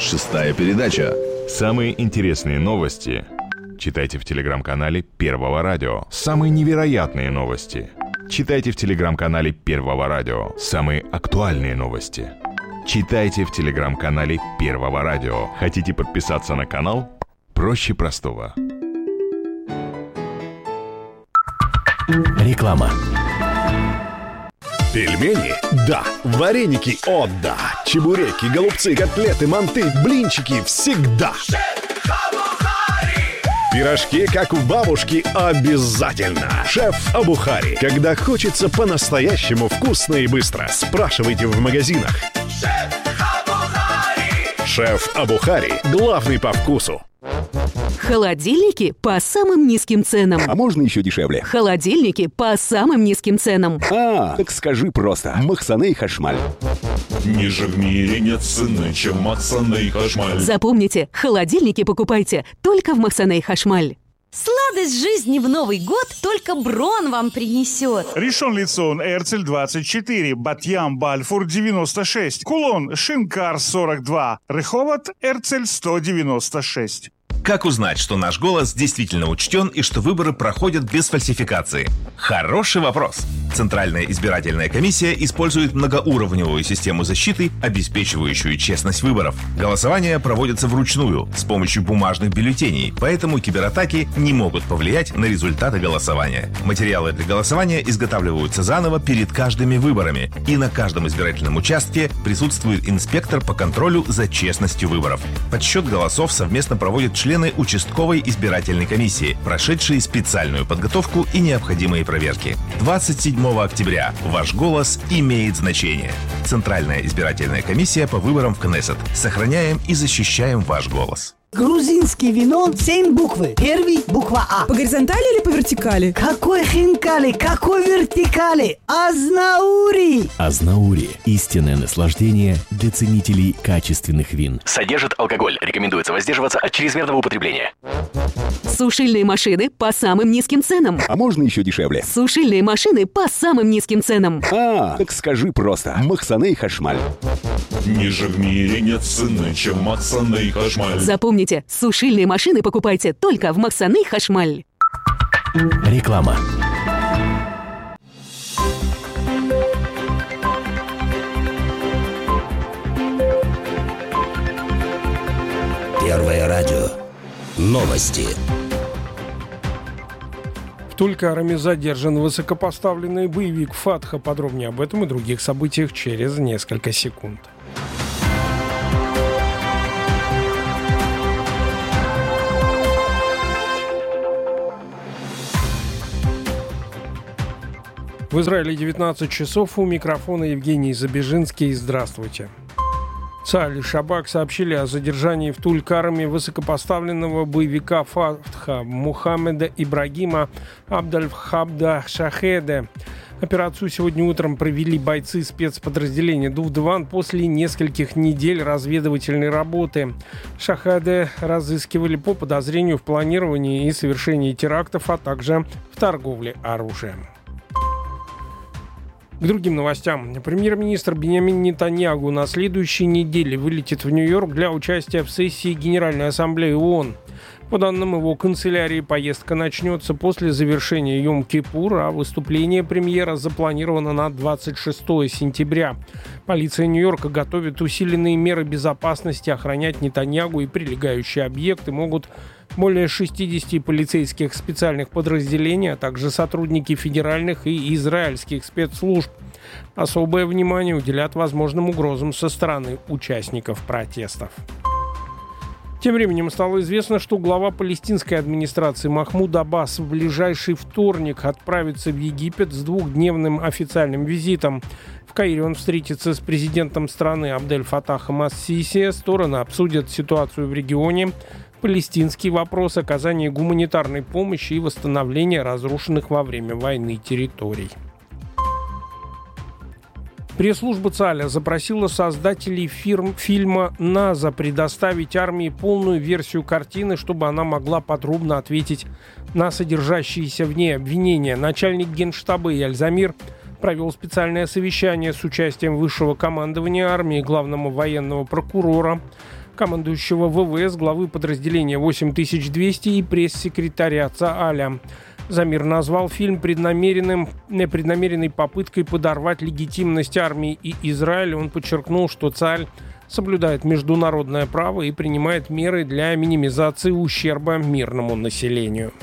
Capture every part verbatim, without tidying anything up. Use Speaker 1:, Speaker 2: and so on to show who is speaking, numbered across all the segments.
Speaker 1: Шестая передача.
Speaker 2: Самые интересные новости читайте в телеграм-канале Первого радио. Самые невероятные новости читайте в телеграм-канале Первого радио. Самые актуальные новости читайте в телеграм-канале Первого радио. Хотите подписаться на канал? Проще простого.
Speaker 3: Реклама.
Speaker 4: Пельмени? Да. Вареники? О, да. Чебуреки, голубцы, котлеты, манты, блинчики всегда. Пирожки, как у бабушки, обязательно. Шеф Абухари. Когда хочется по-настоящему вкусно и быстро, спрашивайте в магазинах. Шеф Абухари. Главный по вкусу.
Speaker 5: Холодильники по самым низким ценам.
Speaker 3: А можно еще дешевле?
Speaker 5: Холодильники по самым низким ценам.
Speaker 3: А, так скажи просто. Махсаней Хашмаль.
Speaker 6: Ниже в мире нет цены, чем Махсаней Хашмаль.
Speaker 5: Запомните, холодильники покупайте только в Махсаней Хашмаль.
Speaker 7: Сладость жизни в Новый год только Брон вам принесет.
Speaker 8: Ришон Лицон, Эрцель двадцать четыре, Батьям, Бальфур девяносто шесть, Кулон, Шинкар сорок два, Реховод, Эрцель сто девяносто шесть.
Speaker 9: Как узнать, что наш голос действительно учтен и что выборы проходят без фальсификации? Хороший вопрос. Центральная избирательная комиссия использует многоуровневую систему защиты, обеспечивающую честность выборов. Голосование проводится вручную, с помощью бумажных бюллетеней, поэтому кибератаки не могут повлиять на результаты голосования. Материалы для голосования изготавливаются заново перед каждыми выборами, и на каждом избирательном участке присутствует инспектор по контролю за честностью выборов. Подсчет голосов совместно проводят члены члены участковой избирательной комиссии, прошедшие специальную подготовку и необходимые проверки. двадцать седьмого октября ваш голос имеет значение. Центральная избирательная комиссия по выборам в Кнессет. Сохраняем и защищаем ваш голос.
Speaker 10: Грузинский вино, семь буквы. Первый буква А.
Speaker 11: По горизонтали или по вертикали?
Speaker 10: Какой хинкали, какой вертикали? Азнаури.
Speaker 3: Азнаури. Истинное наслаждение для ценителей качественных вин.
Speaker 12: Содержит алкоголь. Рекомендуется воздерживаться от чрезмерного употребления.
Speaker 5: Сушильные машины по самым низким ценам.
Speaker 3: А можно еще дешевле?
Speaker 5: Сушильные машины по самым низким ценам.
Speaker 3: А, так скажи просто. Махсаней Хашмаль.
Speaker 6: Ниже в мире нет цены, чем Махсаней Хашмаль.
Speaker 5: Запомните, сушильные машины покупайте только в Махсаней Хашмаль.
Speaker 3: Реклама.
Speaker 13: Первое радио. Новости.
Speaker 14: В Туль-Караме задержан высокопоставленный боевик Фатха. Подробнее об этом и других событиях через несколько секунд. В Израиле девятнадцать часов. У микрофона Евгений Забежинский. Здравствуйте. ЦАЛ и Шабак сообщили о задержании в Туль-Караме высокопоставленного боевика Фатха Мухаммеда Ибрагима Абдаль-Хабда Шахеде. Операцию сегодня утром провели бойцы спецподразделения Дувдван после нескольких недель разведывательной работы. Шахеде разыскивали по подозрению в планировании и совершении терактов, а также в торговле оружием. К другим новостям. Премьер-министр Биньямин Нетаньяху на следующей неделе вылетит в Нью-Йорк для участия в сессии Генеральной Ассамблеи ООН. По данным его канцелярии, поездка начнется после завершения Йом-Кипур, а выступление премьера запланировано на двадцать шестого сентября. Полиция Нью-Йорка готовит усиленные меры безопасности. Охранять Нетаньяху и прилегающие объекты могут более шестидесяти полицейских специальных подразделений, а также сотрудники федеральных и израильских спецслужб. Особое внимание уделят возможным угрозам со стороны участников протестов. Тем временем стало известно, что глава палестинской администрации Махмуд Аббас в ближайший вторник отправится в Египет с двухдневным официальным визитом. В Каире он встретится с президентом страны Абдель-Фатахом ас-Сиси. Стороны обсудят ситуацию в регионе, палестинский вопрос, оказание гуманитарной помощи и восстановление разрушенных во время войны территорий. Пресс-служба ЦАЛЯ запросила создателей фирм, фильма «НАЗА» предоставить армии полную версию картины, чтобы она могла подробно ответить на содержащиеся в ней обвинения. Начальник Генштаба Эйяль Замир провел специальное совещание с участием высшего командования армии, главного военного прокурора, командующего ВВС, главы подразделения восемь тысяч двести и пресс-секретаря ЦААля. Замир назвал фильм преднамеренным, преднамеренной попыткой подорвать легитимность армии и Израиля. Он подчеркнул, что ЦААль соблюдает международное право и принимает меры для минимизации ущерба мирному населению.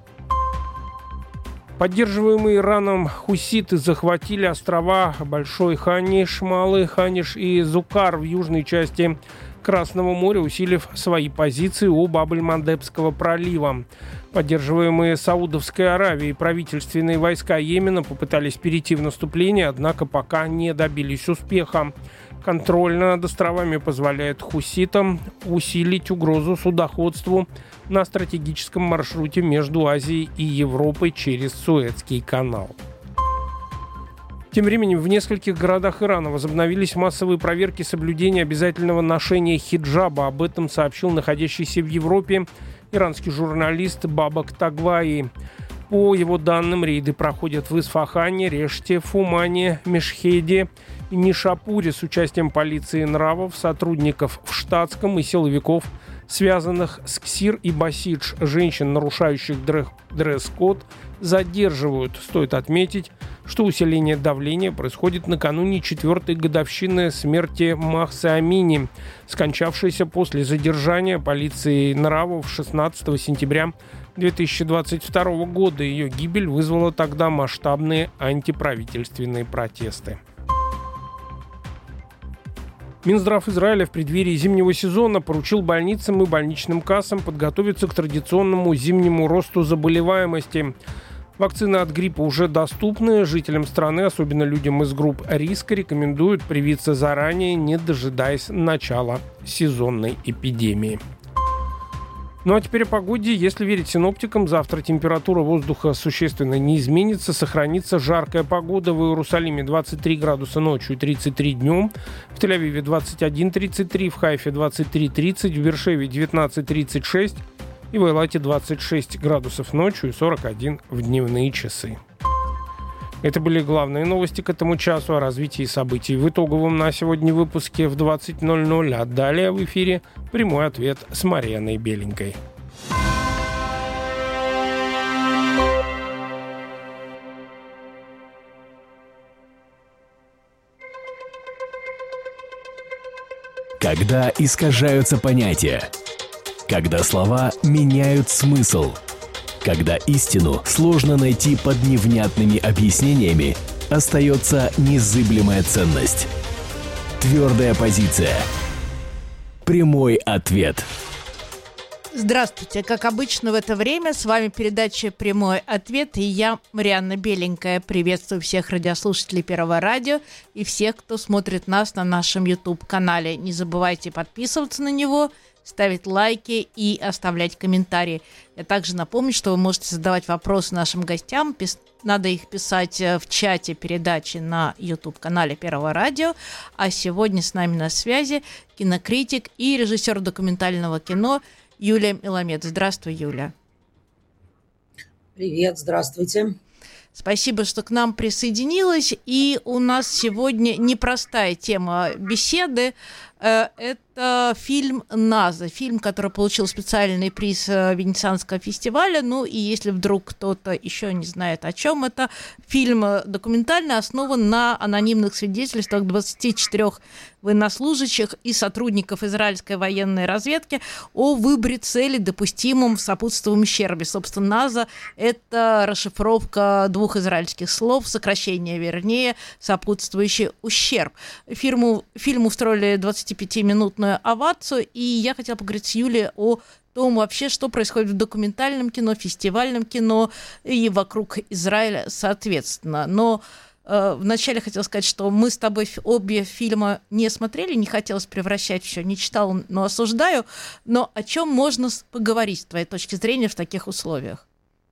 Speaker 14: Поддерживаемые Ираном хуситы захватили острова Большой Ханиш, Малый Ханиш и Зукар в южной части Красного моря, усилив свои позиции у Баб-эль-Мандебского пролива. Поддерживаемые Саудовской Аравией правительственные войска Йемена попытались перейти в наступление, однако пока не добились успеха. Контроль над островами позволяет хуситам усилить угрозу судоходству на стратегическом маршруте между Азией и Европой через Суэцкий канал. Тем временем в нескольких городах Ирана возобновились массовые проверки соблюдения обязательного ношения хиджаба. Об этом сообщил находящийся в Европе иранский журналист Бабак Тагваи. По его данным, рейды проходят в Исфахане, Реште, Фумане, Мешхеде и Нишапуре с участием полиции нравов, сотрудников в штатском и силовиков, связанных с Ксир и Басидж. Женщин, нарушающих дресс-код, задерживают. Стоит отметить, что усиление давления происходит накануне четвертой годовщины смерти Махсы Амини, скончавшейся после задержания полицией нравов шестнадцатого сентября две тысячи двадцать второго года. Ее гибель вызвала тогда масштабные антиправительственные протесты. Минздрав Израиля в преддверии зимнего сезона поручил больницам и больничным кассам подготовиться к традиционному зимнему росту заболеваемости. Вакцины от гриппа уже доступны. Жителям страны, особенно людям из групп риска, рекомендуют привиться заранее, не дожидаясь начала сезонной эпидемии. Ну а теперь о погоде. Если верить синоптикам, завтра температура воздуха существенно не изменится. Сохранится жаркая погода. В Иерусалиме двадцать три градуса ночью и тридцать три днем. В Тель-Авиве двадцать один тридцать три, в Хайфе двадцать три тридцать, в Бершеве девятнадцать тридцать шесть и в Эйлате двадцать шесть градусов ночью и сорок один в дневные часы. Это были главные новости к этому часу. О развитии событий в итоговом на сегодня выпуске в двадцать ноль ноль. А далее в эфире прямой ответ с Марианной Беленькой.
Speaker 3: Когда искажаются понятия. Когда слова меняют смысл. Когда истину сложно найти под невнятными объяснениями, остается незыблемая ценность. Твердая позиция. Прямой ответ.
Speaker 1: Здравствуйте. Как обычно в это время с вами передача «Прямой ответ» и я, Марианна Беленькая. Приветствую всех радиослушателей Первого радио и всех, кто смотрит нас на нашем YouTube-канале. Не забывайте подписываться на него, ставить лайки и оставлять комментарии. Я также напомню, что вы можете задавать вопросы нашим гостям. Пис- надо их писать в чате передачи на YouTube-канале Первого радио. А сегодня с нами на связи кинокритик и режиссер документального кино Юлия Меламед. Здравствуй, Юля.
Speaker 15: Привет, здравствуйте.
Speaker 1: Спасибо, что к нам присоединилась. И у нас сегодня непростая тема беседы. Это фильм «Наза», фильм, который получил специальный приз Венецианского фестиваля. Ну и если вдруг кто-то еще не знает, о чем это, фильм документальный, основан на анонимных свидетельствах двадцати четырёх военнослужащих и сотрудников израильской военной разведки о выборе цели, допустимом в сопутствующем ущербе. Собственно, «Наза» — это расшифровка двух израильских слов, сокращение, вернее, сопутствующий ущерб. Фильму, фильму устроили двадцатипятиминутную овацию, и я хотела поговорить с Юлией о том вообще, что происходит в документальном кино, фестивальном кино и вокруг Израиля соответственно. Но э, вначале хотела сказать, что мы с тобой обе фильма не смотрели, не хотелось превращать все, не читала, но осуждаю. Но о чем можно поговорить с твоей точки зрения в таких условиях?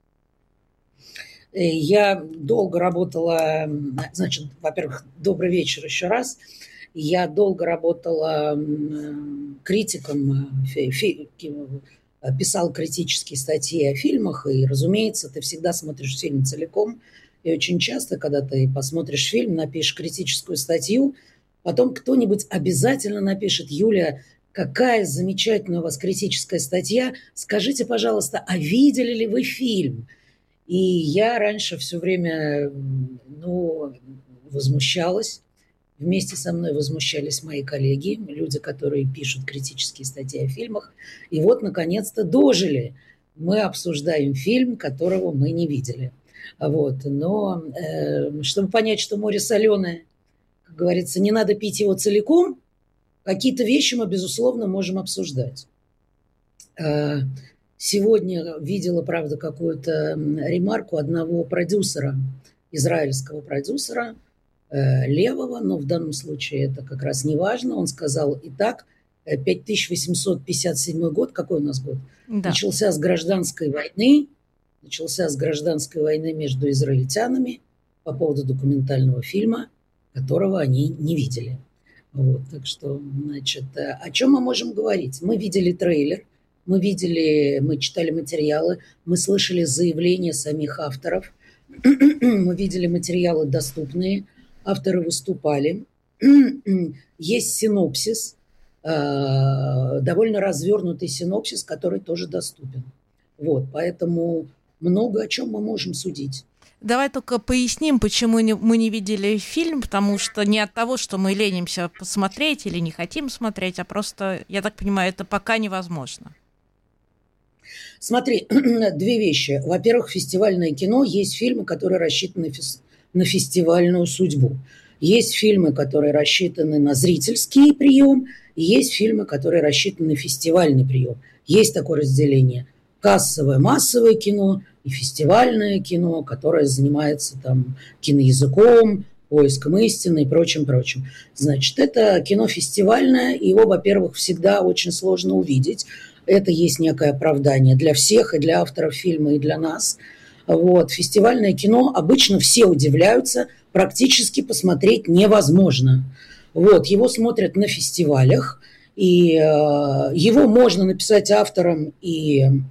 Speaker 15: Я долго работала, значит, во-первых, добрый вечер еще раз. Я долго работала критиком, писал критические статьи о фильмах, и, разумеется, ты всегда смотришь фильм целиком, и очень часто, когда ты посмотришь фильм, напишешь критическую статью, потом кто-нибудь обязательно напишет: Юля, какая замечательная у вас критическая статья. Скажите, пожалуйста, а видели ли вы фильм? И я раньше все время, ну, возмущалась. Вместе со мной возмущались мои коллеги, люди, которые пишут критические статьи о фильмах. И вот, наконец-то, дожили. Мы обсуждаем фильм, которого мы не видели. Вот. Но э, чтобы понять, что море соленое, как говорится, не надо пить его целиком, какие-то вещи мы, безусловно, можем обсуждать. Э, сегодня видела, правда, какую-то ремарку одного продюсера, израильского продюсера, левого, но в данном случае это как раз не важно. Он сказал: итак, тысяча восемьсот пятьдесят седьмой год, какой у нас год? Да. Начался с гражданской войны, начался с гражданской войны между израильтянами по поводу документального фильма, которого они не видели. Вот, так что, значит, о чем мы можем говорить? Мы видели трейлер, мы видели, мы читали материалы, мы слышали заявления самих авторов, мы видели материалы доступные, авторы выступали. Есть синопсис, довольно развернутый синопсис, который тоже доступен. Вот, поэтому много о чем мы можем судить.
Speaker 1: Давай только поясним, почему мы не видели фильм, потому что не от того, что мы ленимся посмотреть или не хотим смотреть, а просто, я так понимаю, это пока невозможно.
Speaker 15: Смотри, две вещи. Во-первых, фестивальное кино. Есть фильмы, которые рассчитаны на фестивальную судьбу. Есть фильмы, которые рассчитаны на зрительский прием, и есть фильмы, которые рассчитаны на фестивальный прием. Есть такое разделение. Кассовое, массовое кино и фестивальное кино, которое занимается там киноязыком, поиском истины и прочим-прочим. Значит, это кино фестивальное, его, во-первых, всегда очень сложно увидеть. Это есть некое оправдание для всех, и для авторов фильма, и для нас. Вот. Фестивальное кино обычно все удивляются, практически посмотреть невозможно. Вот. Его смотрят на фестивалях, и э, его можно написать авторам и э,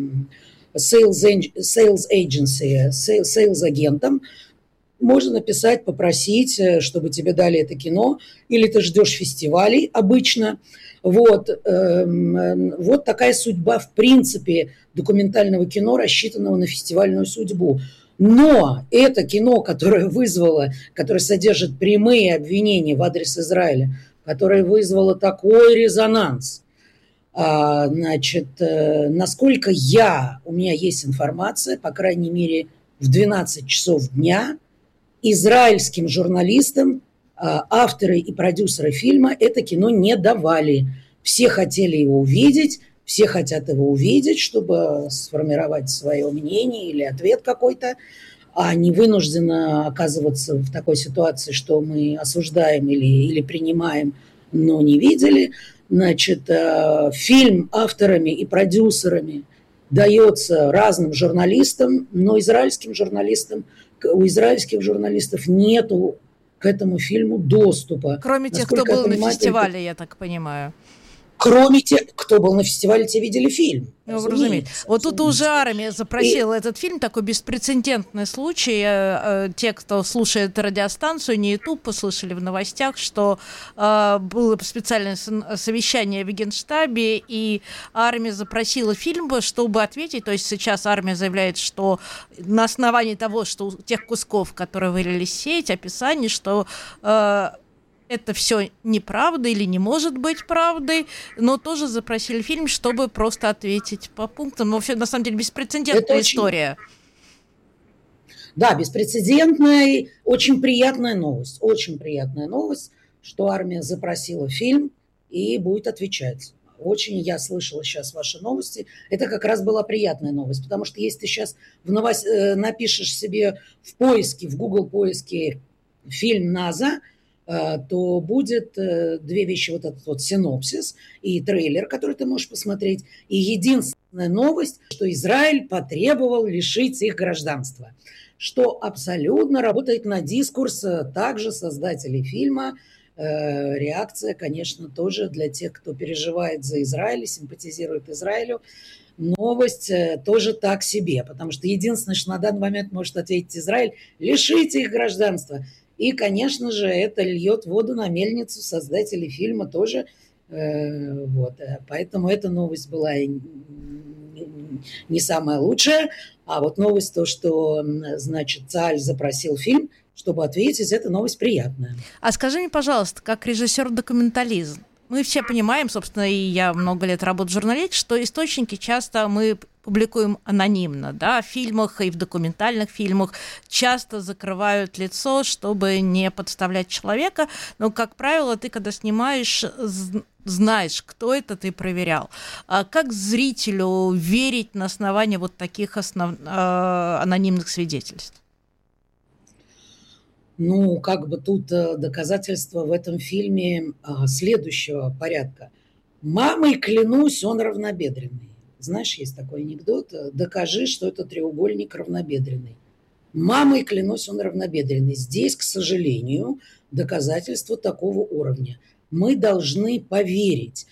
Speaker 15: sales, sales agency, sales, sales агентам. Можно написать, попросить, чтобы тебе дали это кино, или ты ждешь фестивалей обычно. Вот, э, вот такая судьба, в принципе, документального кино, рассчитанного на фестивальную судьбу. Но это кино, которое вызвало, которое содержит прямые обвинения в адрес Израиля, которое вызвало такой резонанс, а, значит, э, насколько я, у меня есть информация, по крайней мере, в двенадцать часов дня израильским журналистам авторы и продюсеры фильма это кино не давали. Все хотели его увидеть, все хотят его увидеть, чтобы сформировать свое мнение или ответ какой-то, а не вынуждены оказываться в такой ситуации, что мы осуждаем или, или принимаем, но не видели. Значит, фильм авторами и продюсерами дается разным журналистам, но израильским журналистам, у израильских журналистов нету к этому фильму доступа.
Speaker 1: Кроме тех, кто был на фестивале, я так понимаю.
Speaker 15: Кроме тех, кто был на фестивале, те видели фильм.
Speaker 1: Ну, разумеется. Вот тут уже армия запросила и... этот фильм, такой беспрецедентный случай. Те, кто слушает радиостанцию, не YouTube, послышали в новостях, что э, было специальное совещание в Генштабе, и армия запросила фильм, чтобы ответить. То есть сейчас армия заявляет, что на основании того, что у тех кусков, которые вылились в сеть, описаний, что... Э, это все неправда или не может быть правдой, но тоже запросили фильм, чтобы просто ответить по пунктам. Но вообще, на самом деле, беспрецедентная очень... история.
Speaker 15: Да, беспрецедентная, очень приятная новость. Очень приятная новость, что армия запросила фильм и будет отвечать. Очень я слышала сейчас ваши новости. Это как раз была приятная новость, потому что если ты сейчас в новость, напишешь себе в поиске, в Google поиске фильм «НАЗА», то будет две вещи, вот этот вот синопсис и трейлер, который ты можешь посмотреть. И единственная новость, что Израиль потребовал лишить их гражданства, что абсолютно работает на дискурс также создателей фильма. Реакция, конечно, тоже для тех, кто переживает за Израиль, симпатизирует Израилю. Новость тоже так себе, потому что единственное, что на данный момент может ответить Израиль, лишите их гражданства. И, конечно же, это льет воду на мельницу создателей фильма тоже. Вот. Поэтому эта новость была не самая лучшая. А вот новость то, что, значит, Цааль запросил фильм, чтобы ответить, эта новость приятная.
Speaker 1: А скажи мне, пожалуйста, как режиссер-документалист, мы все понимаем, собственно, и я много лет работаю в журналистике, что источники часто мы публикуем анонимно, да, в фильмах и в документальных фильмах часто закрывают лицо, чтобы не подставлять человека, но, как правило, ты, когда снимаешь, знаешь, кто это, ты проверял. А как зрителю верить на основании вот таких основ... анонимных свидетельств?
Speaker 15: Ну, как бы тут доказательства в этом фильме следующего порядка. «Мамой клянусь, он равнобедренный». Знаешь, есть такой анекдот. «Докажи, что это треугольник равнобедренный». «Мамой клянусь, он равнобедренный». Здесь, к сожалению, доказательства такого уровня. Мы должны поверить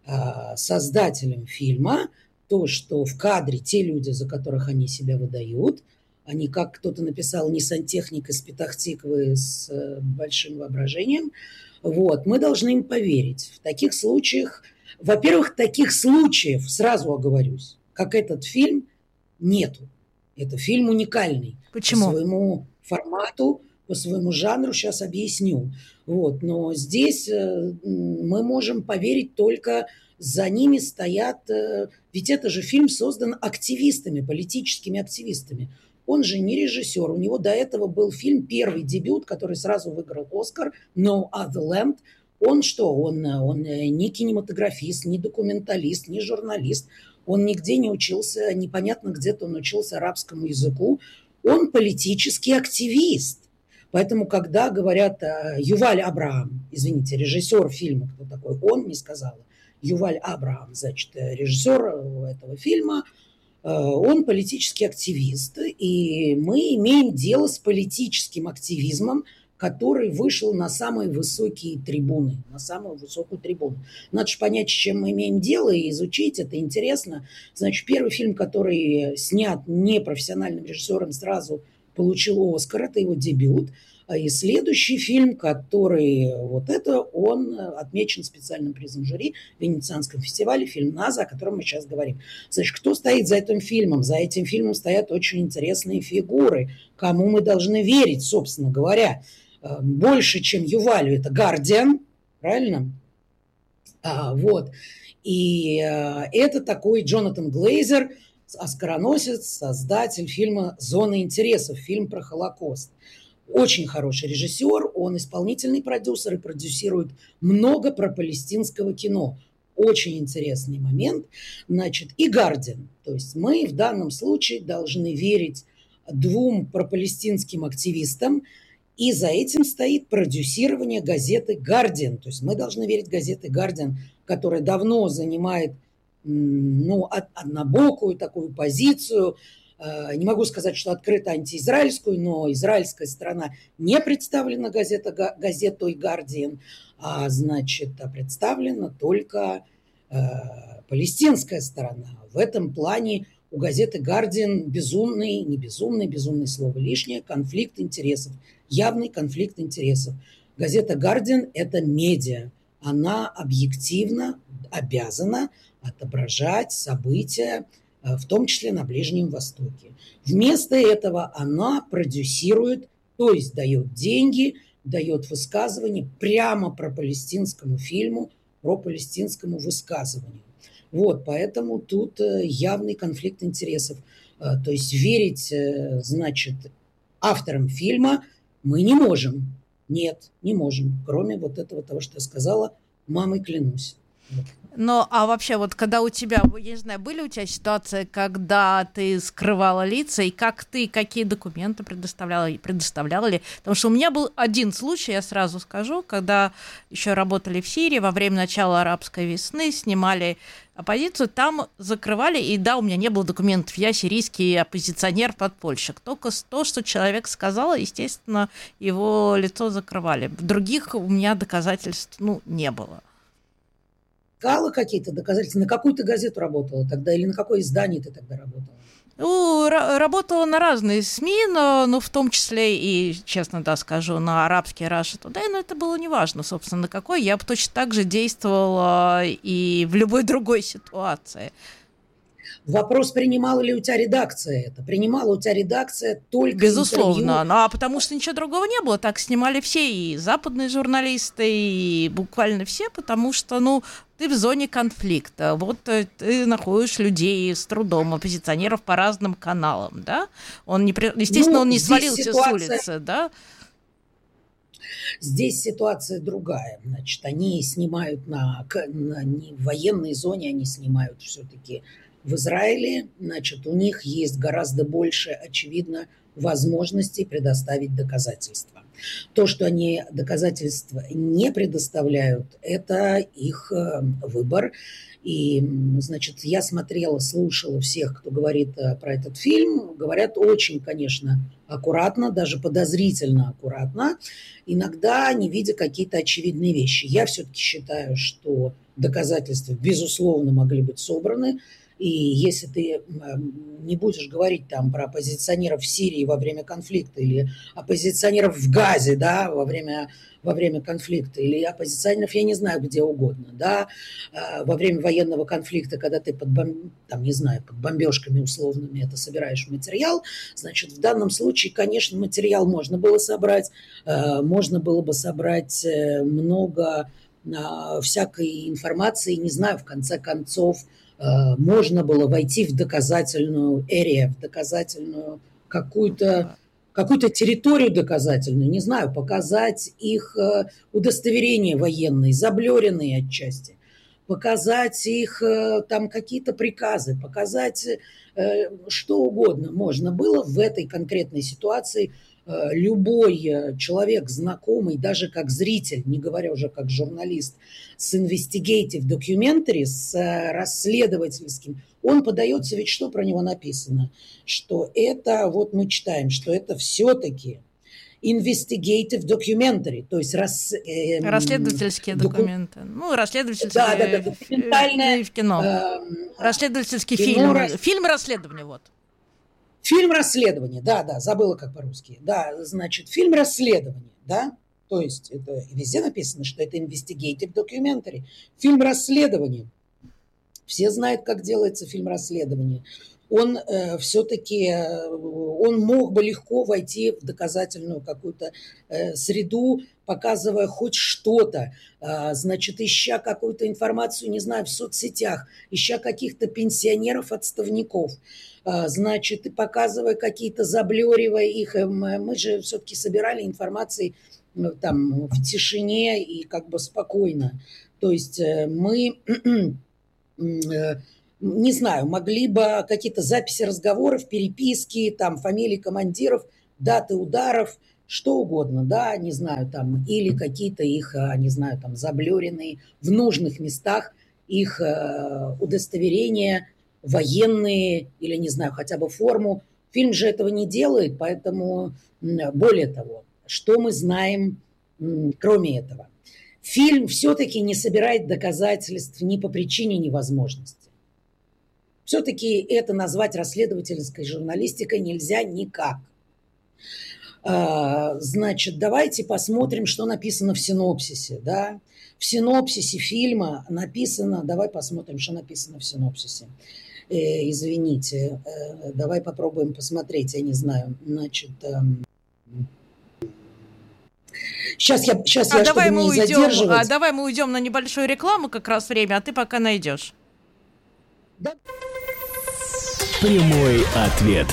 Speaker 15: создателям фильма то, что в кадре те люди, за которых они себя выдают, они, как кто-то написал, не сантехник из Петахтиквы с большим воображением. Вот. Мы должны им поверить. В таких случаях, во-первых, таких случаев, сразу оговорюсь, как этот фильм, нету. Это фильм уникальный.
Speaker 1: Почему?
Speaker 15: По своему формату, по своему жанру, сейчас объясню. Вот. Но здесь мы можем поверить только... За ними стоят... Ведь это же фильм создан активистами, политическими активистами. Он же не режиссер. У него до этого был фильм, первый дебют, который сразу выиграл «Оскар», «No Other Land». Он что? Он, он не кинематографист, не документалист, не журналист. Он нигде не учился, непонятно, где-то он учился арабскому языку. Он политический активист. Поэтому, когда говорят Юваль Абрахам, извините, режиссер фильма, кто такой, он не сказал. Юваль Абрахам, значит, режиссер этого фильма, он политический активист, и мы имеем дело с политическим активизмом, который вышел на самые высокие трибуны, на самую высокую трибуну. Надо же понять, с чем мы имеем дело, и изучить это интересно. Значит, первый фильм, который снят непрофессиональным режиссером, сразу получил «Оскар», это его дебют. И следующий фильм, который вот это, он отмечен специальным призом жюри в Венецианском фестивале, фильм «Наза», о котором мы сейчас говорим. Значит, кто стоит за этим фильмом? За этим фильмом стоят очень интересные фигуры, кому мы должны верить, собственно говоря. Больше, чем Ювалю, это «Гардиан», правильно? А, вот. И а, это такой Джонатан Глейзер, оскароносец, создатель фильма «Зона интересов», фильм про Холокост. Очень хороший режиссер, он исполнительный продюсер и продюсирует много пропалестинского кино. Очень интересный момент. Значит, и «Гардиан». То есть мы в данном случае должны верить двум пропалестинским активистам, и за этим стоит продюсирование газеты «Гардиан». То есть мы должны верить газете «Гардиан», которая давно занимает ну, однобокую такую позицию. Не могу сказать, что открыто антиизраильскую, но израильская сторона не представлена газета, газетой «Гардиан», а значит, представлена только э, палестинская сторона. В этом плане у газеты «Гардиан» безумный, не безумный, безумное слово лишнее, конфликт интересов, явный конфликт интересов. Газета «Гардиан» – это медиа. Она объективно обязана отображать события, в том числе на Ближнем Востоке. Вместо этого она продюсирует, то есть дает деньги, дает высказывания прямо про палестинскому фильму, про палестинскому высказыванию. Вот, поэтому тут явный конфликт интересов. То есть верить, значит, авторам фильма мы не можем. Нет, не можем. Кроме вот этого того, что я сказала, мамой клянусь. Вот.
Speaker 1: Ну, а вообще, вот когда у тебя, я не знаю, были у тебя ситуации, когда ты скрывала лица, и как ты, какие документы предоставляла, предоставляла ли? Потому что у меня был один случай, я сразу скажу, когда еще работали в Сирии во время начала арабской весны, снимали оппозицию, там закрывали, и да, у меня не было документов, я сирийский оппозиционер-подпольщик. Только то, что человек сказал, естественно, его лицо закрывали. Других у меня доказательств, ну, не было.
Speaker 15: Искала какие-то доказательства? На какую ты газету работала тогда? Или на какое издание ты тогда работала?
Speaker 1: Ну, р- работала на разные СМИ, но, ну, в том числе и, честно да, скажу, на арабский Russia Today, но это было неважно, собственно, на какой. Я бы точно так же действовала и в любой другой ситуации.
Speaker 15: Вопрос, принимала ли у тебя редакция это? Принимала у тебя редакция только
Speaker 1: Безусловно,
Speaker 15: интервью?
Speaker 1: ну, а потому что ничего другого не было. Так снимали все, и западные журналисты, и буквально все, потому что, ну, ты в зоне конфликта. Вот ты находишь людей с трудом, оппозиционеров по разным каналам, да? Он не, естественно, ну, он не свалился ситуация... с улицы, да?
Speaker 15: Здесь ситуация другая. Значит, они снимают на, на не в военной зоне, они снимают все-таки в Израиле. Значит, у них есть гораздо больше, очевидно, возможностей предоставить доказательства. То, что они доказательства не предоставляют, это их выбор. И, значит, я смотрела, слушала всех, кто говорит про этот фильм. Говорят очень, конечно, аккуратно, даже подозрительно аккуратно, иногда не видя какие-то очевидные вещи. Я все-таки считаю, что доказательства, безусловно, могли быть собраны. И если ты не будешь говорить там про оппозиционеров в Сирии во время конфликта или оппозиционеров в Газе, да, во время, во время конфликта, или оппозиционеров, я не знаю, где угодно, да, во время военного конфликта, когда ты под, бом... там, не знаю, под бомбежками условными это собираешь материал, значит, в данном случае, конечно, материал можно было собрать, можно было бы собрать много всякой информации, не знаю, в конце концов, можно было войти в доказательную area, в доказательную какую-то, какую-то территорию доказательную, не знаю, показать их удостоверения военные, заблюренные отчасти, показать их там какие-то приказы, показать что угодно можно было в этой конкретной ситуации. Любой человек, знакомый, даже как зритель, не говоря уже как журналист, с investigative documentary, с расследовательским, он подается, ведь что про него написано? Что это, вот мы читаем, что это все-таки investigative documentary, то есть рас, э,
Speaker 1: расследовательские доку... документы. Ну, расследовательские
Speaker 15: да, да, да, документальное
Speaker 1: в кино. Э, Расследовательский кино, фильм. Рас... Фильм расследования, вот.
Speaker 15: Фильм расследования, да, да, забыла как по-русски. Да, значит, фильм расследования, да, то есть это везде написано, что это investigative documentary. Фильм расследования. Все знают, как делается фильм расследования. Он э, все-таки, э, он мог бы легко войти в доказательную какую-то э, среду, показывая хоть что-то, э, значит, ища какую-то информацию, не знаю, в соцсетях, ища каких-то пенсионеров-отставников, э, значит, и показывая какие-то, заблюривая их. Э, мы же все-таки собирали информацию э, там в тишине и как бы спокойно. То есть э, мы... Э, не знаю, могли бы какие-то записи разговоров, переписки, там, фамилии командиров, даты ударов, что угодно, да, не знаю, там, или какие-то их, не знаю, там, заблюренные в нужных местах их э, удостоверения, военные, или, не знаю, хотя бы форму. Фильм же этого не делает, поэтому, более того, что мы знаем, кроме этого? Фильм все-таки не собирает доказательств ни по причине невозможности. Все-таки это назвать расследовательской журналистикой нельзя никак. Значит, давайте посмотрим, что написано в синопсисе. Да? В синопсисе фильма написано... Давай посмотрим, что написано в синопсисе. Э, извините, э, давай попробуем посмотреть, я не знаю. Значит... Э, Сейчас я, сейчас
Speaker 1: а
Speaker 15: я
Speaker 1: давай
Speaker 15: чтобы
Speaker 1: мы
Speaker 15: не
Speaker 1: уйдем,
Speaker 15: задерживать...
Speaker 1: А давай мы уйдем на небольшую рекламу как раз время, а ты пока найдешь.
Speaker 15: Да.
Speaker 3: Прямой ответ.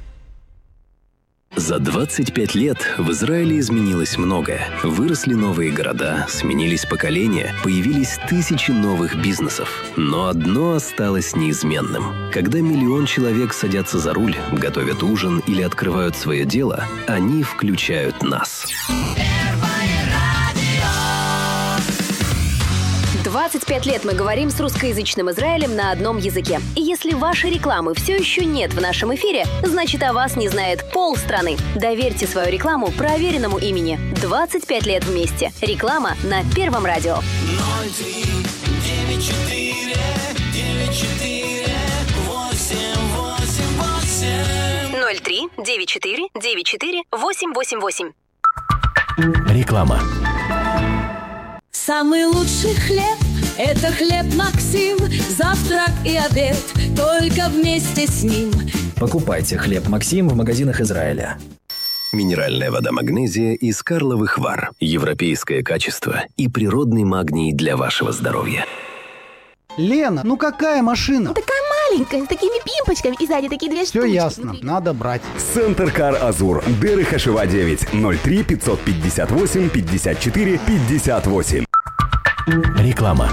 Speaker 13: За двадцать пять лет в Израиле изменилось многое. Выросли новые города, сменились поколения, появились тысячи новых бизнесов. Но одно осталось неизменным. Когда миллион человек садятся за руль, готовят ужин или открывают свое дело, они включают нас.
Speaker 7: двадцать пять лет мы говорим с русскоязычным Израилем на одном языке. И если вашей рекламы все еще нет в нашем эфире, значит, о вас не знает полстраны. Доверьте свою рекламу проверенному имени. двадцать пять лет вместе. Реклама на Первом радио.
Speaker 16: ноль три девять четыре девять четыре восемь восемь восемь.
Speaker 7: девять четыре девять четыре восемь восемь восемь.
Speaker 3: Реклама.
Speaker 16: Самый лучший хлеб – это хлеб Максим. Завтрак и обед только вместе с ним.
Speaker 17: Покупайте хлеб Максим в магазинах Израиля.
Speaker 13: Минеральная вода «Магнезия» из Карловых Вар. Европейское качество и природный магний для вашего здоровья.
Speaker 10: Лена, ну какая машина?
Speaker 18: Ну, такая маленькая, с такими пимпочками и сзади такие две
Speaker 10: Все
Speaker 18: штучки.
Speaker 10: ясно,
Speaker 18: внутри.
Speaker 10: надо брать.
Speaker 19: Центр Кар Азур. Дыры Хашива девять ноль три пятьсот пятьдесят восемь пятьдесят четыре пятьдесят восемь.
Speaker 3: Реклама.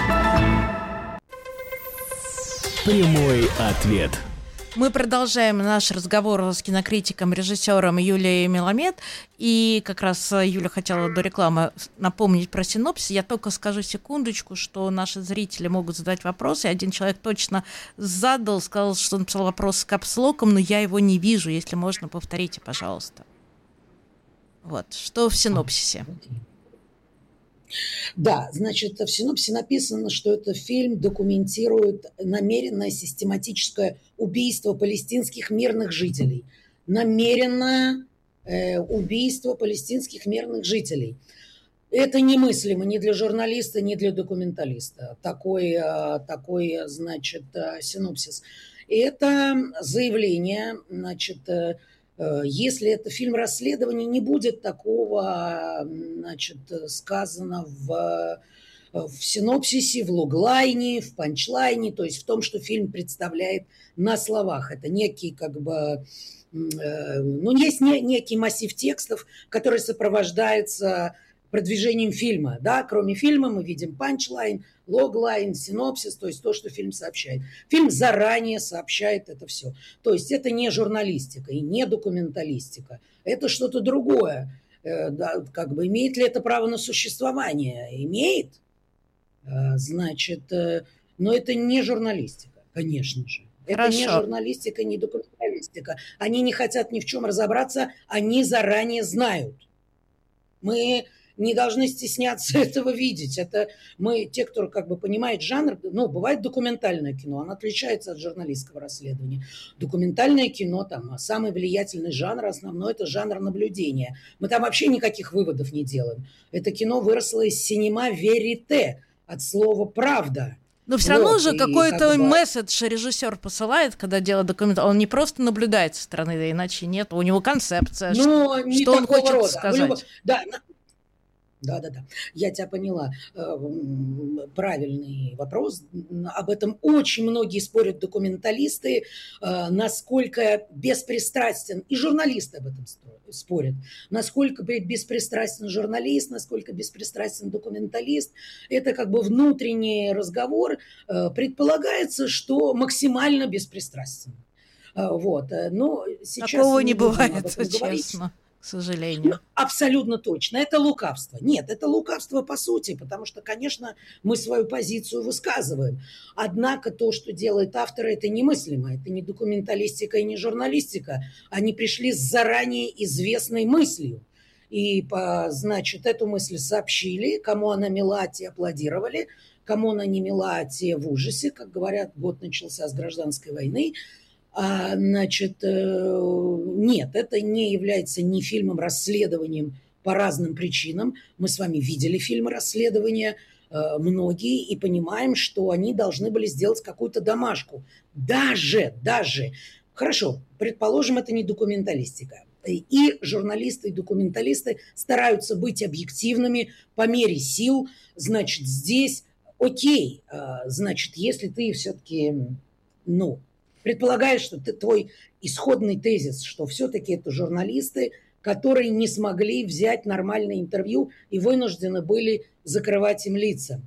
Speaker 3: Прямой ответ.
Speaker 1: Мы продолжаем наш разговор с кинокритиком, режиссером Юлией Меламед. И как раз Юля хотела до рекламы напомнить про синопсис. Я только скажу секундочку, что наши зрители могут задать вопросы. Один человек точно задал, сказал, что он написал вопрос с капслоком, но я его не вижу. Если можно, повторите, пожалуйста. Вот, что в синопсисе?
Speaker 15: Да, значит, в синопсисе написано, что этот фильм документирует намеренное систематическое убийство палестинских мирных жителей. Намеренное э, убийство палестинских мирных жителей. Это немыслимо ни для журналиста, ни для документалиста. Такой, э, такой значит, э, синопсис. И это заявление, значит, э, если это фильм расследования, не будет такого, значит, сказано в, в синопсисе, в логлайне, в панчлайне, то есть в том, что фильм представляет на словах. Это некий, как бы, ну, есть не, некий массив текстов, который сопровождается продвижением фильма. Да? Кроме фильма мы видим панчлайн, логлайн, синопсис, то есть то, что фильм сообщает. Фильм заранее сообщает это все. То есть это не журналистика и не документалистика. Это что-то другое. Э, да, как бы имеет ли это право на существование? Имеет. Э, значит, э, но это не журналистика, конечно же. Это
Speaker 1: Хорошо.
Speaker 15: Не журналистика, не документалистика. Они не хотят ни в чем разобраться, они заранее знают. Мы не должны стесняться этого видеть. Это мы, те, кто как бы понимает жанр, ну, бывает документальное кино, оно отличается от журналистского расследования. Документальное кино, там, самый влиятельный жанр, основной, это жанр наблюдения. Мы там вообще никаких выводов не делаем. Это кино выросло из синема верите, от слова «правда».
Speaker 1: Но все равно
Speaker 15: вот,
Speaker 1: же какой-то
Speaker 15: как бы...
Speaker 1: месседж режиссер посылает, когда делает документалку. Он не просто наблюдает со стороны, да иначе нет. У него концепция,
Speaker 15: Но
Speaker 1: что,
Speaker 15: не
Speaker 1: что он хочет
Speaker 15: рода.
Speaker 1: сказать.
Speaker 15: Любо... Да, Да, да, да. Я тебя поняла. Правильный вопрос. Об этом очень многие спорят документалисты, насколько беспристрастен, и журналисты об этом спорят, насколько беспристрастен журналист, насколько беспристрастен документалист. Это как бы внутренний разговор. Предполагается, что максимально беспристрастен. Вот. Но сейчас
Speaker 1: такого не,
Speaker 15: не
Speaker 1: бывает, честно. К сожалению.
Speaker 15: Ну, абсолютно точно. Это лукавство. Нет, это лукавство по сути, потому что, конечно, мы свою позицию высказываем. Однако то, что делает автор, это немыслимо. Это не документалистика и не журналистика. Они пришли с заранее известной мыслью. И, значит, эту мысль сообщили. Кому она мила, те аплодировали. Кому она не мила, те в ужасе. Как говорят, год начался с гражданской войны. А, значит, нет, это не является ни фильмом-расследованием по разным причинам. Мы с вами видели фильмы расследования, многие, и понимаем, что они должны были сделать какую-то домашку. Даже, даже, хорошо, предположим, это не документалистика. И журналисты, и документалисты стараются быть объективными по мере сил. Значит, здесь окей, значит, если ты все-таки, ну... предполагаешь, что ты, твой исходный тезис, что все-таки это журналисты, которые не смогли взять нормальное интервью и вынуждены были закрывать им лица.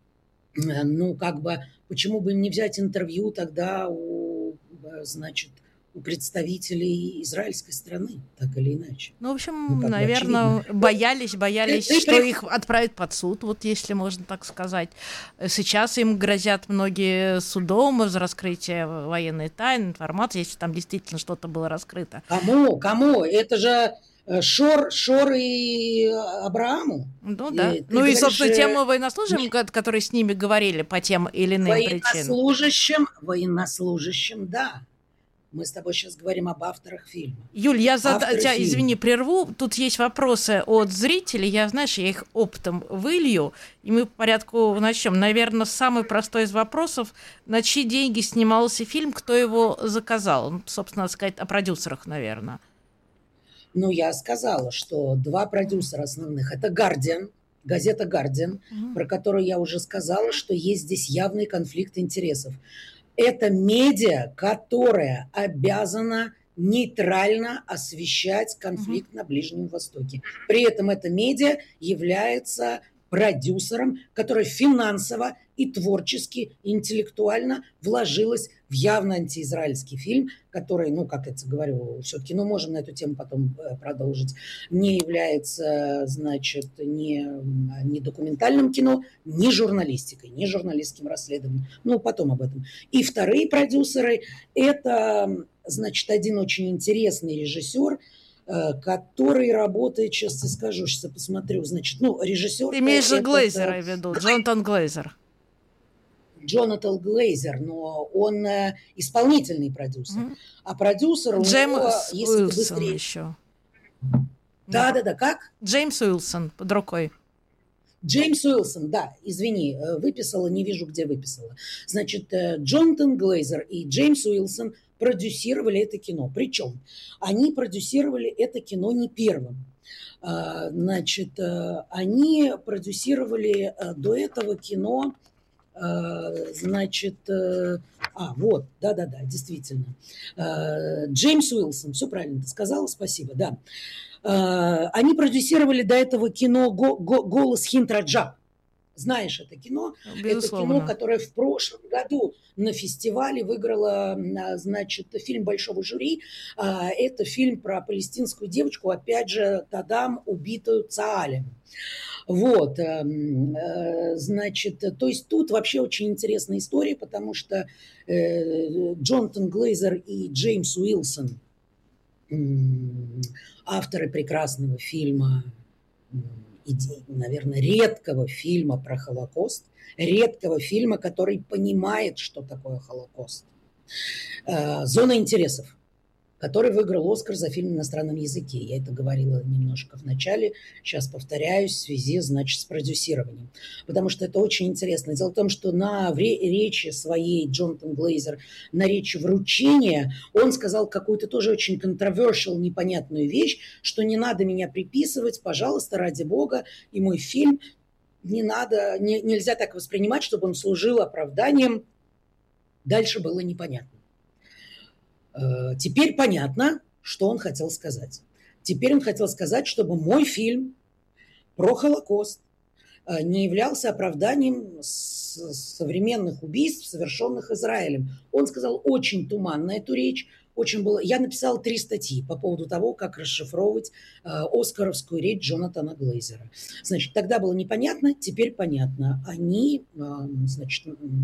Speaker 15: Ну, как бы, почему бы им не взять интервью тогда у, значит, у представителей израильской страны, так или иначе?
Speaker 1: Ну, в общем,
Speaker 15: ну,
Speaker 1: наверное,
Speaker 15: очевидно.
Speaker 1: боялись, боялись,
Speaker 15: Ты, ты,
Speaker 1: что
Speaker 15: ты...
Speaker 1: их отправят под суд, вот если можно так сказать. Сейчас им грозят многие судом за раскрытие военной тайны, информации, если там действительно что-то было раскрыто.
Speaker 15: Кому? Кому? Это же Шор, Шор и Абрааму.
Speaker 1: Ну, да.
Speaker 15: И,
Speaker 1: ну и, собственно,
Speaker 15: говоришь,
Speaker 1: тема военнослужащим, нет, которые с ними говорили по тем или иным причинам.
Speaker 15: Военнослужащим, военнослужащим, да. Мы с тобой сейчас говорим об авторах фильма.
Speaker 1: Юль, я зад... тебя,
Speaker 15: фильма.
Speaker 1: извини, прерву. Тут есть вопросы от зрителей. Я, знаешь, я их оптом вылью, и мы по порядку начнем. Наверное, самый простой из вопросов: на чьи деньги снимался фильм, кто его заказал? Ну, собственно, надо сказать о продюсерах, наверное.
Speaker 15: Ну, я сказала, что два продюсера основных – это «Гардиан», газета «Гардиан», mm-hmm. про которую я уже сказала, что есть здесь явный конфликт интересов. Это медиа, которая обязана нейтрально освещать конфликт mm-hmm. на Ближнем Востоке. При этом это медиа является продюсером, который финансово и творчески, интеллектуально вложилась в явно антиизраильский фильм, который, ну, как я говорю, все-таки, ну, можем на эту тему потом продолжить, не является, значит, ни, ни документальным кино, ни журналистикой, ни журналистским расследованием. Ну, потом об этом. И вторые продюсеры – это, значит, один очень интересный режиссер, который работает, сейчас я скажу, сейчас я посмотрю, значит, ну, режиссер...
Speaker 1: Ты имеешь же Глейзера, я веду, Джонатан Глейзер.
Speaker 15: Джонатан Глейзер, но он э, исполнительный продюсер. Mm-hmm. А продюсер у
Speaker 1: Джеймс
Speaker 15: него, если
Speaker 1: Уилсон
Speaker 15: быстрее...
Speaker 1: еще.
Speaker 15: Да-да-да, как?
Speaker 1: Джеймс Уилсон под рукой.
Speaker 15: Джеймс Уилсон, да, извини, выписала, не вижу, где выписала. Значит, Джонатан Глейзер и Джеймс Уилсон продюсировали это кино. Причем они продюсировали это кино не первым. Значит, они продюсировали до этого кино, значит, а, вот, да-да-да, действительно. Джеймс Уилсон, все правильно ты сказала, спасибо, да. Они продюсировали до этого кино «Голос Хинтраджа». Знаешь это кино? Безусловно. Это кино, которое в прошлом году на фестивале выиграло, значит, фильм большого жюри. Это фильм про палестинскую девочку, опять же, Тадам, убитую Цаалем. Вот, значит, то есть тут вообще очень интересная история, потому что Джонатан Глейзер и Джеймс Уилсон, авторы прекрасного фильма, наверное, редкого фильма про Холокост, редкого фильма, который понимает, что такое Холокост. «Зона интересов», который выиграл «Оскар» за фильм на иностранном языке. Я это говорила немножко в начале, сейчас повторяюсь, в связи, значит, с продюсированием. Потому что это очень интересно. Дело в том, что на речи своей Джонатан Глейзер, на речи вручения, он сказал какую-то тоже очень controversial, непонятную вещь, что не надо меня приписывать, пожалуйста, ради бога, и мой фильм не надо, не, нельзя так воспринимать, чтобы он служил оправданием. Дальше было непонятно. Теперь понятно, что он хотел сказать. Теперь он хотел сказать, чтобы мой фильм про Холокост не являлся оправданием современных убийств, совершенных Израилем. Он сказал очень туманно эту речь. Очень было... Я написала три статьи по поводу того, как расшифровывать э, оскаровскую речь Джонатана Глейзера. Значит, тогда было непонятно, теперь понятно. Они, э, значит,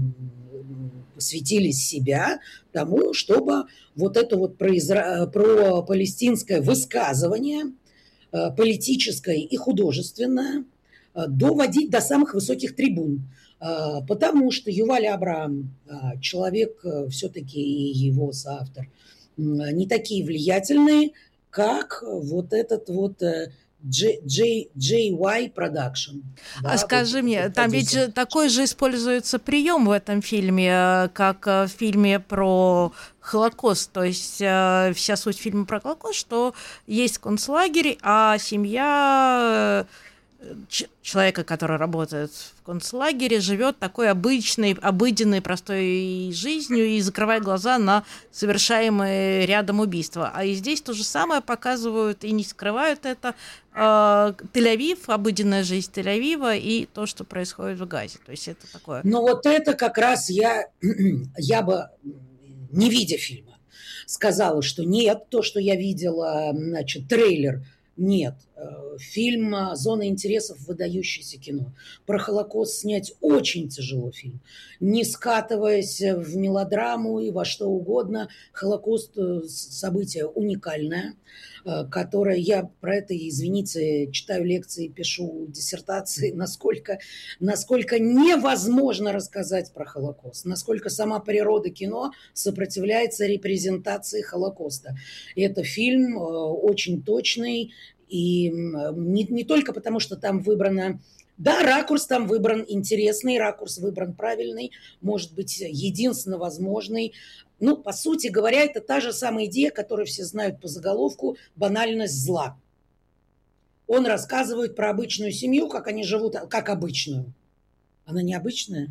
Speaker 15: посвятили себя тому, чтобы вот это вот про, изра... про палестинское высказывание, э, политическое и художественное, э, доводить до самых высоких трибун. Э, потому что Юваль Абрахам, э, человек э, все-таки и его соавтор, не такие влиятельные, как вот этот вот джей уай Production.
Speaker 1: Да, а скажи вот, мне, вот, там ведь же такой же используется прием в этом фильме, как в фильме про Холокост. То есть вся суть фильма про Холокост, что есть концлагерь, а семья человека, который работает в концлагере, живет такой обычной, обыденной, простой жизнью и закрывает глаза на совершаемые рядом убийства. А и здесь то же самое показывают и не скрывают это. Э, Тель-Авив, обыденная жизнь Тель-Авива и то, что происходит в Газе. То есть это такое...
Speaker 15: Ну вот это как раз я, я бы, не видя фильма, сказала, что нет, то, что я видела, значит, трейлер, нет, Фильм «Зона интересов» – выдающееся кино. Про Холокост снять очень тяжело фильм. Не скатываясь в мелодраму и во что угодно, Холокост – событие уникальное, которое я про это, извините, читаю лекции, пишу диссертации, насколько, насколько невозможно рассказать про Холокост, насколько сама природа кино сопротивляется репрезентации Холокоста. И это фильм очень точный, и не, не только потому, что там выбрано... Да, ракурс там выбран интересный, ракурс выбран правильный, может быть, единственно возможный. Ну, по сути говоря, это та же самая идея, которую все знают по заголовку «Банальность зла». Он рассказывает про обычную семью, как они живут, как обычную. Она необычная.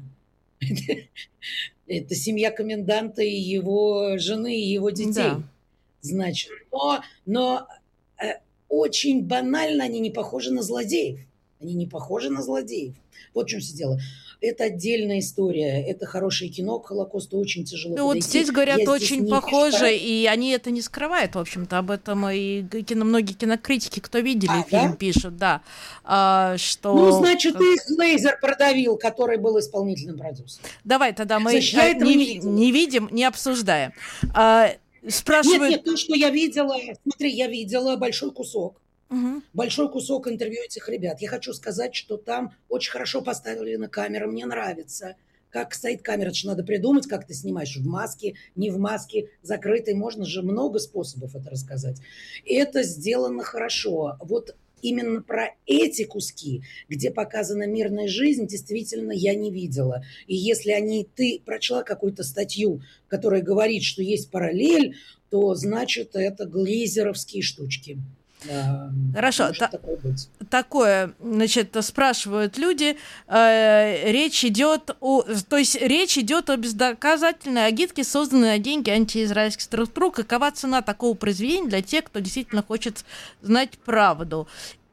Speaker 15: Это семья коменданта и его жены, и его детей. Да. Значит, но... но очень банально, они не похожи на злодеев. Они не похожи на злодеев. Вот в чем все дело. Это отдельная история. Это хорошее кино. К Холокосту очень тяжело
Speaker 1: ну,
Speaker 15: подойти.
Speaker 1: Вот здесь говорят
Speaker 15: Я
Speaker 1: очень
Speaker 15: здесь
Speaker 1: похоже,
Speaker 15: пишу.
Speaker 1: И они это не скрывают, в общем-то. Об этом и кино, многие кинокритики, кто видели
Speaker 15: а,
Speaker 1: фильм,
Speaker 15: да?
Speaker 1: пишут, да. А, что...
Speaker 15: Ну, значит, их Глейзер продавил, который был исполнительным продюсером.
Speaker 1: Давай тогда мы
Speaker 15: Значит,
Speaker 1: не,
Speaker 15: не,
Speaker 1: не, не видим, не обсуждаем. А, спрашивают...
Speaker 15: Нет, нет, то, что я видела... Смотри, я видела большой кусок.
Speaker 1: Угу.
Speaker 15: Большой кусок интервью этих ребят. Я хочу сказать, что там очень хорошо поставили на камеру. Мне нравится, как стоит камера. Это же надо придумать, как ты снимаешь. В маске, не в маске, закрытой. Можно же много способов это рассказать. И это сделано хорошо. Вот именно про эти куски, где показана мирная жизнь, действительно я не видела. И если они, ты прочла какую-то статью, которая говорит, что есть параллель, то значит это глейзеровские штучки.
Speaker 1: Хорошо, та- такое, такое, значит, спрашивают люди, э, речь идет о, то есть речь идет о бездоказательной агитке, созданной на деньги антиизраильских структур. Какова цена такого произведения для тех, кто действительно хочет знать правду?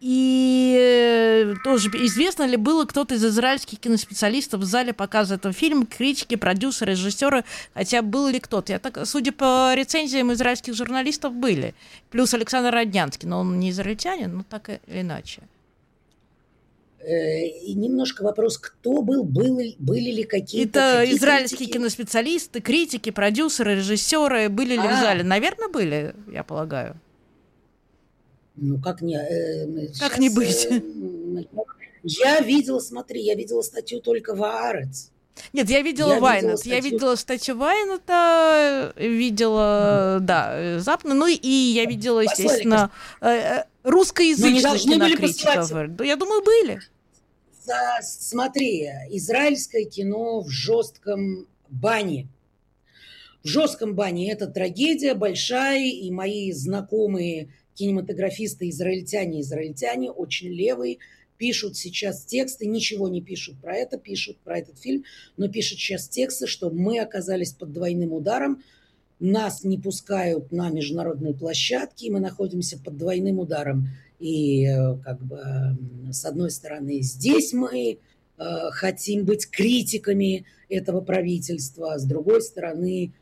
Speaker 1: И тоже известно ли было кто-то из израильских киноспециалистов в зале показа этого фильма, критики, продюсеры, режиссеры, хотя был ли кто-то? Я так, судя по рецензиям израильских журналистов, были. Плюс Александр Роднянский, но он не израильтянин, но так или иначе.
Speaker 15: И немножко вопрос, кто был, были, были ли какие-то...
Speaker 1: Это
Speaker 15: какие
Speaker 1: израильские
Speaker 15: критики?
Speaker 1: киноспециалисты, критики, продюсеры, режиссеры, были ли а. в зале? Наверное, были, я полагаю.
Speaker 15: Ну, как не... Э,
Speaker 1: как сейчас, не быть? Э,
Speaker 15: я видела, смотри, я видела статью только в Аарец.
Speaker 1: Нет, я видела Вайнет. Я видела статью Вайнета, видела, mm. да, западную, ну и я видела, естественно, русскоязычных кинокритиков. Я думаю, были.
Speaker 15: Смотри, израильское кино в жестком бане. В жестком бане это трагедия большая, и мои знакомые кинематографисты, израильтяне, израильтяне, очень левые, пишут сейчас тексты, ничего не пишут про это, пишут про этот фильм, но пишут сейчас тексты, что мы оказались под двойным ударом, нас не пускают на международные площадки, мы находимся под двойным ударом. И как бы с одной стороны здесь мы э, хотим быть критиками этого правительства, с другой стороны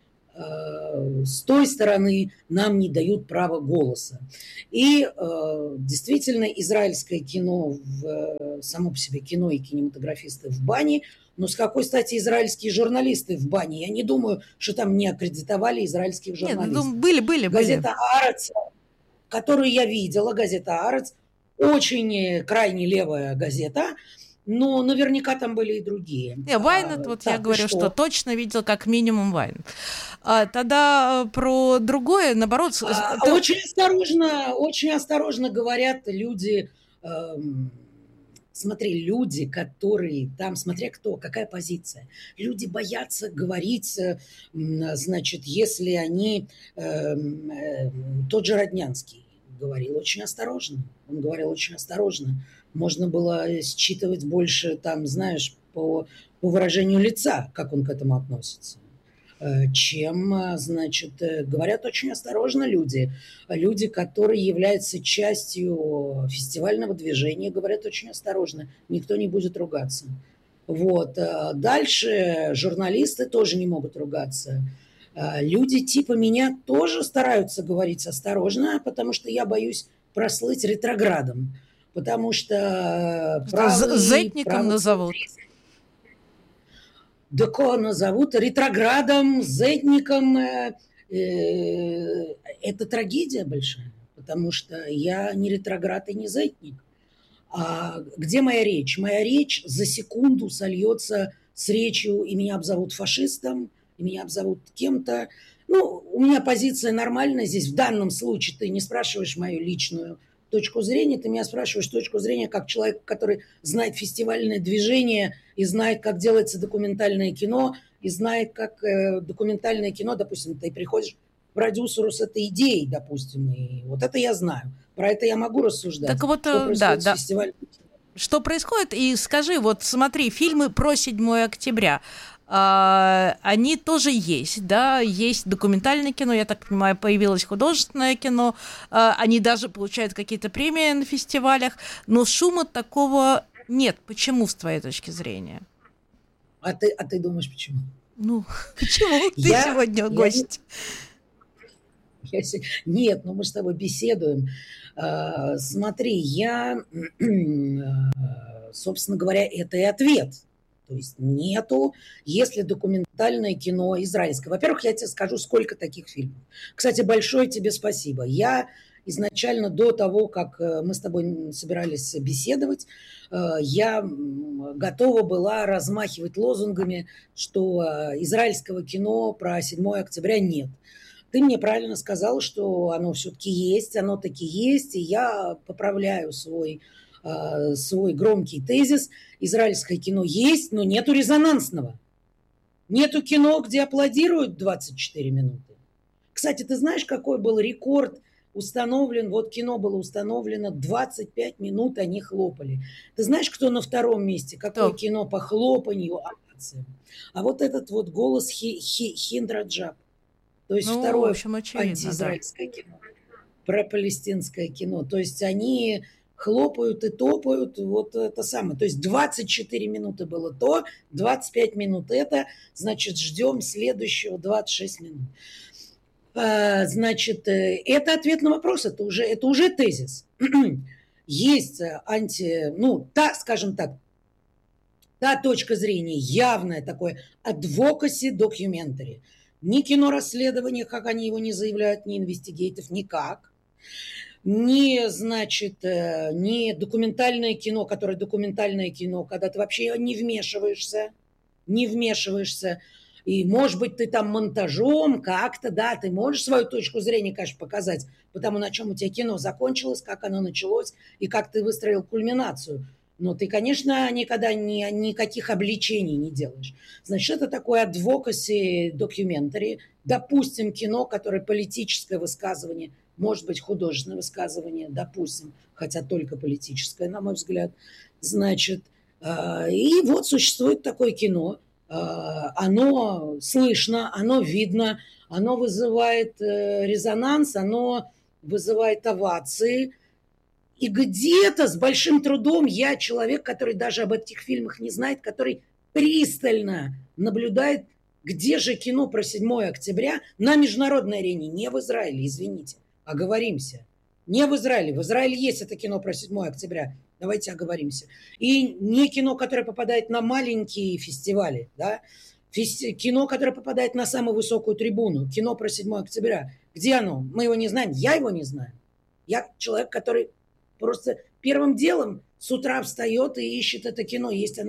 Speaker 15: с той стороны нам не дают права голоса. И э, действительно израильское кино, в, само по себе кино и кинематографисты в бане, но с какой стати израильские журналисты в бане? Я не думаю, что там не аккредитовали израильских журналистов.
Speaker 1: Нет, были, были,
Speaker 15: газета «Аарец», которую я видела, газета «Аарец», очень крайне левая газета, но наверняка там были и другие.
Speaker 1: Не, Вайнет, вот так, я говорю, что? что точно видел как минимум Вайнет. А, тогда про другое, наоборот...
Speaker 15: А,
Speaker 1: ты...
Speaker 15: Очень осторожно, очень осторожно говорят люди... Эм, смотри, люди, которые там... Смотря кто, какая позиция. Люди боятся говорить, э, значит, если они... Э, э, тот же Роднянский говорил очень осторожно. Он говорил очень осторожно. Можно было считывать больше, там, знаешь, по, по выражению лица, как он к этому относится, чем, значит, говорят очень осторожно люди. Люди, которые являются частью фестивального движения, говорят очень осторожно. Никто не будет ругаться. Вот. Дальше журналисты тоже не могут ругаться. Люди типа меня тоже стараются говорить осторожно, потому что я боюсь прослыть ретроградом, потому что... Правый,
Speaker 1: Зетником
Speaker 15: правый...
Speaker 1: назовут.
Speaker 15: Да кого назовут? Ретроградом, зетником. Э, э, это трагедия большая, потому что я не ретроград и не зетник. А где моя речь? Моя речь за секунду сольется с речью, и меня обзовут фашистом, и меня обзовут кем-то. Ну, у меня позиция нормальная здесь. В данном случае ты не спрашиваешь мою личную точку зрения, ты меня спрашиваешь точку зрения как человек, который знает фестивальное движение и знает, как делается документальное кино, и знает, как э, документальное кино, допустим, ты приходишь к продюсеру с этой идеей, допустим, и вот это я знаю. Про это я могу рассуждать.
Speaker 1: Так вот,
Speaker 15: что
Speaker 1: да, да.
Speaker 15: Фестиваль...
Speaker 1: Что происходит? И скажи, вот смотри, фильмы про седьмое октября, а, они тоже есть, да, есть документальное кино, я так понимаю, появилось художественное кино, а, они даже получают какие-то премии на фестивалях, но шума такого нет. Почему, с твоей точки зрения?
Speaker 15: А ты, а ты думаешь, почему?
Speaker 1: Ну, почему ты
Speaker 15: я,
Speaker 1: сегодня гость?
Speaker 15: Я, я, нет, ну мы с тобой беседуем. А, смотри, я, собственно говоря, это и ответ. То есть нету, если документальное кино израильское. Во-первых, я тебе скажу, сколько таких фильмов. Кстати, большое тебе спасибо. Я изначально до того, как мы с тобой собирались беседовать, я готова была размахивать лозунгами, что израильского кино про седьмое октября нет. Ты мне правильно сказал, что оно все-таки есть, оно таки есть, и я поправляю свой... свой громкий тезис. Израильское кино есть, но нету резонансного. Нету кино, где аплодируют двадцать четыре минуты. Кстати, ты знаешь, какой был рекорд установлен? Вот кино было установлено, двадцать пять минут они хлопали. Ты знаешь, кто на втором месте? Какое кто? Кино по хлопанью, овациям? А вот этот вот голос Хи, Хи, Хинд Раджаб. То есть ну, второе антиизраильское да. кино. Про палестинское кино. То есть они... хлопают и топают, вот это самое. То есть двадцать четыре минуты было то, двадцать пять минут это, значит, ждем следующего двадцать шесть минут. А, значит, это ответ на вопрос, это уже, это уже тезис. Есть анти, ну, та, скажем так, та точка зрения, явное такое advocacy documentary. Ни кино-расследование, как они его не заявляют, ни инвестигейтов, никак. Не, значит, не документальное кино, которое документальное кино, когда ты вообще не вмешиваешься, не вмешиваешься. И, может быть, ты там монтажом как-то, да, ты можешь свою точку зрения, конечно, показать, потому на чем у тебя кино закончилось, как оно началось и как ты выстроил кульминацию. Но ты, конечно, никогда ни, никаких обличений не делаешь. Значит, это такое advocacy documentary, допустим, кино, которое политическое высказывание, может быть, художественное высказывание, допустим, хотя только политическое, на мой взгляд. Значит, и вот существует такое кино. Оно слышно, оно видно, оно вызывает резонанс, оно вызывает овации. И где-то с большим трудом я, человек, который даже об этих фильмах не знает, который пристально наблюдает, где же кино про седьмое октября на международной арене, не в Израиле, извините. Оговоримся. Не в Израиле. В Израиле есть это кино про седьмое октября. Давайте оговоримся. И не кино, которое попадает на маленькие фестивали. Да? Фести... Кино, которое попадает на самую высокую трибуну. Кино про седьмое октября. Где оно? Мы его не знаем. Я его не знаю. Я человек, который просто первым делом с утра встает и ищет это кино. Есть оно